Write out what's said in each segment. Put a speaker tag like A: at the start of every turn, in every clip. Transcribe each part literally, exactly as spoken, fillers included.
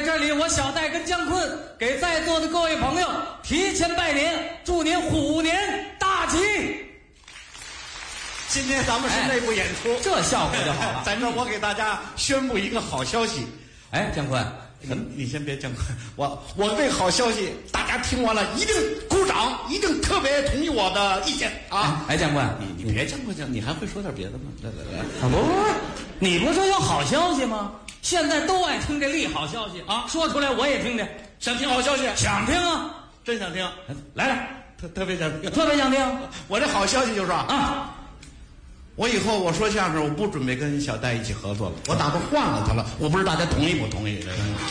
A: 这里，我小戴跟姜昆给在座的各位朋友提前拜年，祝您虎年大吉。
B: 今天咱们是内部演出，
A: 哎、这效果就好了。
B: 在这我给大家宣布一个好消息。
A: 哎，姜昆，
B: 你你先别姜昆，我我这好消息，大家听完了一定鼓掌，一定特别同意我的意见啊！
A: 哎，姜昆，
B: 你你别姜昆姜，你还会说点别的吗？来来来，
A: 啊不不，你不是有好消息吗？现在都爱听这利好消息啊，说出来我也听听。
B: 想听好消息？
A: 想听啊，
B: 真想听。
A: 来来，
B: 特特别想听，
A: 特别想听。
B: 我这好消息就是啊。
A: 啊
B: 我以后我说相声，我不准备跟小戴一起合作了，我打算换了他了。我不知道大家同意不同意？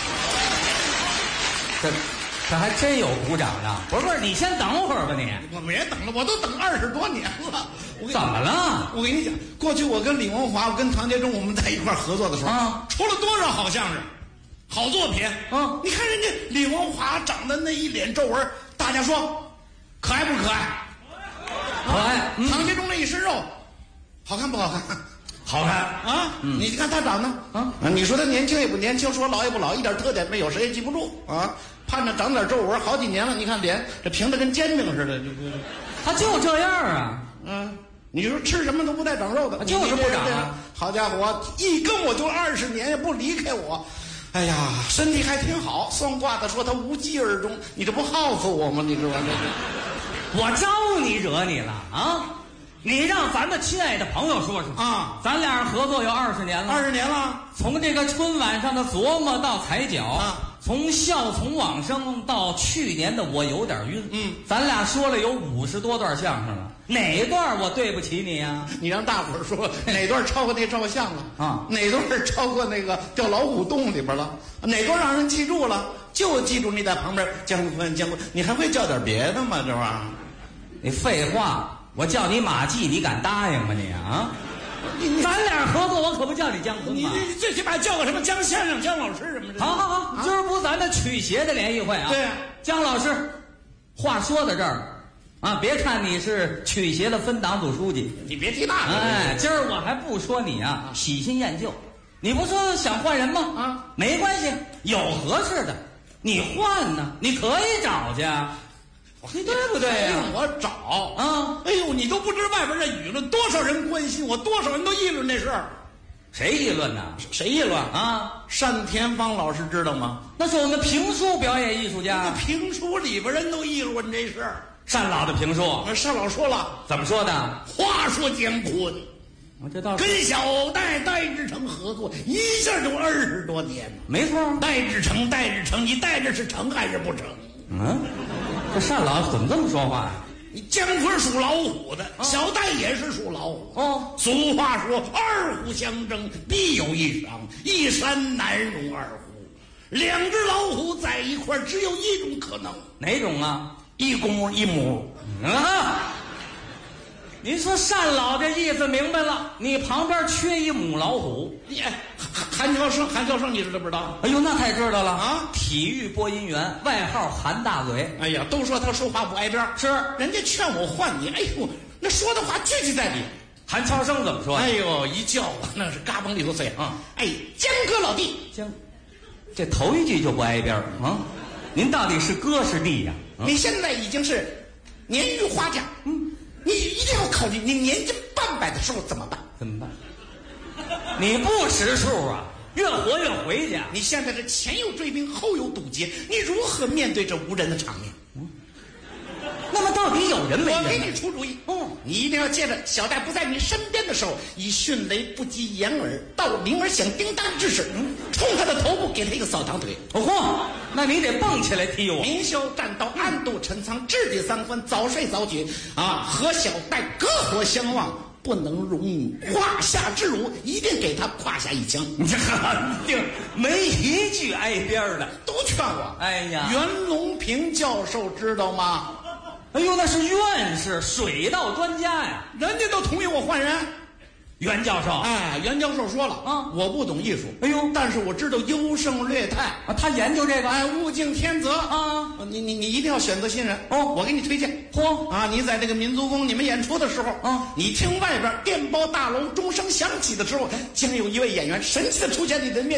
A: 这这还真有鼓掌的。不是不是，你先等会儿吧你。
B: 我别等了，我都等二十多年了。我
A: 怎么了？
B: 我跟你讲，过去我跟李文华、我跟唐杰忠我们在一块儿合作的时候，
A: 啊，
B: 出了多少好相声、好作品。
A: 嗯，
B: 你看人家李文华长得那一脸皱纹，大家说可爱不可爱？
A: 可爱。
B: 嗯、唐杰忠那一身肉。好看不好看？
A: 好看
B: 啊！嗯、你看他长得啊，你说他年轻也不年轻，说老也不老，一点特点没有，谁也记不住啊。盼着长点皱纹，好几年了，你看脸这平的跟煎饼似的，这这，
A: 他就这样啊。
B: 嗯，你说吃什么都不带长肉的，
A: 就是不长啊。
B: 好家伙，一跟我就二十年也不离开我，哎呀，身体还挺好。算卦的说他无疾而终，你这不耗死我吗？你知道吗？
A: 我招你惹你了啊？你让咱的亲爱的朋友说说
B: 啊，
A: 咱俩人合作有二十年了，
B: 二十年了。
A: 从这个春晚上的琢磨到踩脚，
B: 啊，
A: 从笑从往生到去年的我有点晕，
B: 嗯，
A: 咱俩说了有五十多段相声了，哪段我对不起你呀？
B: 你让大伙儿说哪段超过那照相了
A: 啊？
B: 哪段超过那个掉老虎洞里边了？哪段让人记住了？就记住你在旁边姜昆姜昆，你还会叫点别的吗？这玩意儿，
A: 你废话。我叫你马季，你敢答应吗你啊？咱俩合作，我可不叫你姜昆吗？
B: 你最起码叫个什么姜先生、姜老师什么的。
A: 好好好，啊、今儿不咱的曲协的联谊会啊？
B: 对啊，
A: 姜老师，话说到这儿啊，别看你是曲协的分党组书记，
B: 你别提那个。
A: 哎，今儿我还不说你啊，喜新厌旧。你不说想换人吗？
B: 啊，
A: 没关系，有合适的，你换呢，你可以找去。你对不对呀、啊？
B: 我找啊！哎呦，你都不知外边这舆论，多少人关心我，多少人都议论这事儿。
A: 谁议论呢？
B: 谁议论
A: 啊？
B: 单田芳老师知道吗？
A: 那是我们评书表演艺术家。
B: 评书里边人都议论这事儿。
A: 单老的评书，
B: 单老说了，
A: 怎么说的？
B: 话说姜昆，
A: 我这倒
B: 跟小戴戴志诚合作，一下就二十多年了。
A: 没错，
B: 戴志诚，戴志诚，你戴着是成还是不成？
A: 嗯。这单老怎么这么说话呀、啊？
B: 你姜昆属老虎的，哦、小戴也是属老虎
A: 哦。
B: 俗话说，二虎相争必有一伤，一山难容二虎。两只老虎在一块只有一种可能，
A: 哪种啊？
B: 一公一母。
A: 啊！您说单老这意思明白了，你旁边缺一母老虎。
B: 你韩乔生，韩乔生你知道不知道？
A: 哎呦，那太知道了
B: 啊！
A: 体育播音员，外号韩大嘴。
B: 哎呀，都说他说话不挨边，
A: 是
B: 人家劝我换你。哎呦，那说的话句句在理。
A: 韩乔生怎么说？
B: 哎呦，一叫我那是嘎嘣里头碎啊！哎，姜哥老弟，
A: 姜，这头一句就不挨边啊！您到底是哥是弟呀、
B: 啊？你现在已经是年逾花甲，嗯，你一定要考虑你年近半百的时候怎么办？
A: 怎么办？你不识数啊！越活越回去。
B: 你现在这前有追兵，后有堵截，你如何面对这无人的场面？
A: 嗯，那么到底有人没人？
B: 我给你出主意。哦，你一定要借着小戴不在你身边的时候，以迅雷不及掩耳盗铃儿响叮当之势，嗯，冲他的头部给他一个扫堂腿。
A: 哦嚯，那你得蹦起来踢我。
B: 明修栈道，暗度陈仓，置地三分，早睡早起啊，和小戴隔火相望。不能容臾胯下之辱，一定给他胯下一枪。
A: 你这定没一句挨边的，
B: 都劝我。
A: 哎呀，
B: 袁隆平教授知道吗？
A: 哎呦，那是院士，水稻专家呀，
B: 人家都同意我换人。
A: 袁教授，
B: 哎，袁教授说了啊，我不懂艺术，
A: 哎呦，
B: 但是我知道优胜劣汰
A: 啊，他研究这个，
B: 哎，物竞天择
A: 啊，
B: 你你你一定要选择新人哦，我给你推荐。
A: 嚯
B: 啊，你在这个民族宫你们演出的时候啊，你听外边电报大楼钟声响起的时候，将有一位演员神奇的出现在你的面前。